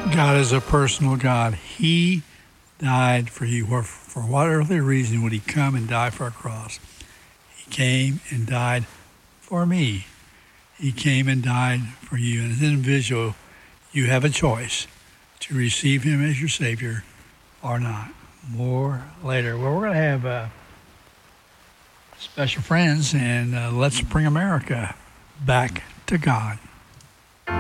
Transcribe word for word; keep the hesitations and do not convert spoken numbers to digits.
God is a personal God. He died for you. Or for what earthly reason would he come and die for a cross? He came and died for me. He came and died for you. And as an individual, you have a choice to receive him as your Savior or not. More later. Well, we're going to have uh, special friends, and uh, let's bring America back to God.